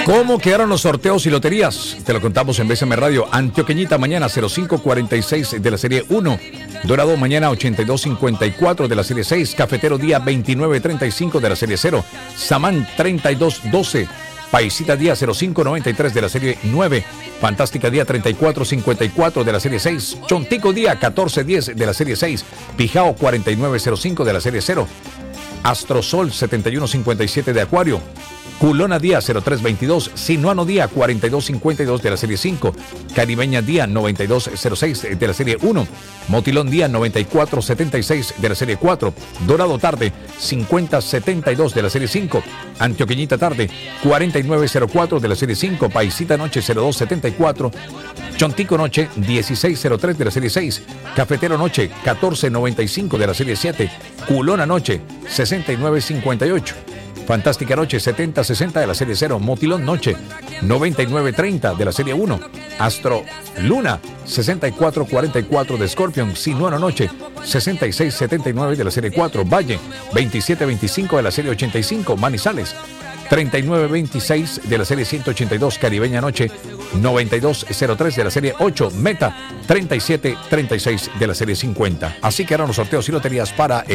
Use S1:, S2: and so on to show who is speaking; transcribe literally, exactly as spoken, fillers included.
S1: ¿Cómo quedaron los sorteos y loterías? Te lo contamos en B C M Radio. Antioqueñita mañana cero cinco cuarenta y seis de la serie uno. Dorado mañana ochenta y dos cincuenta y cuatro de la serie seis. Cafetero día veintinueve treinta y cinco de la serie cero. Samán treinta y dos doce. Paisita día cero cinco noventa y tres de la serie nueve. Fantástica día treinta y cuatro cincuenta y cuatro de la serie seis. Chontico día catorce diez de la serie seis. Pijao cuarenta y nueve cero cinco de la serie cero. Astrosol setenta y uno cincuenta y siete de Acuario. Culona día cero tres veintidós. Sinuano día cuarenta y dos cincuenta y dos de la serie cinco. Caribeña día noventa y dos cero seis de la serie uno. Motilón día noventa y cuatro setenta y seis de la serie cuatro. Dorado tarde cincuenta setenta y dos de la serie cinco. Antioqueñita tarde cuarenta y nueve cero cuatro de la serie cinco. Paisita noche cero dos setenta y cuatro. Chontico noche dieciséis cero tres de la serie seis. Cafetero noche catorce noventa y cinco de la serie siete. Culona noche sesenta y nueve cincuenta y ocho. Fantástica noche setenta sesenta de la serie cero. Motilón noche noventa y nueve treinta de la serie uno. Astro Luna sesenta y cuatro cuarenta y cuatro de Scorpion. Sinuano noche sesenta y seis setenta y nueve de la serie cuatro. Valle veintisiete veinticinco de la serie ochenta y cinco. Manizales treinta y nueve veintiséis de la serie ciento ochenta y dos. Caribeña noche noventa y dos cero tres de la serie ocho. Meta treinta y siete treinta y seis de la serie cincuenta. Así que eran los sorteos y loterías para el